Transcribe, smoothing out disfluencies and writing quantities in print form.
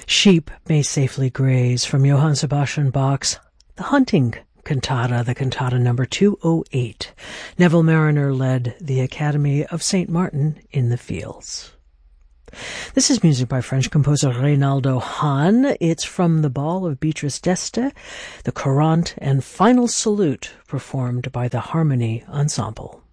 Sheep May Safely Graze from Johann Sebastian Bach's The Hunting Cantata, the cantata number 208. Neville Marriner led the Academy of St. Martin in the Fields. This is music by French composer Reynaldo Hahn. It's from The Ball of Beatrice d'Este, the Courante and Final Salute, performed by the Harmony Ensemble.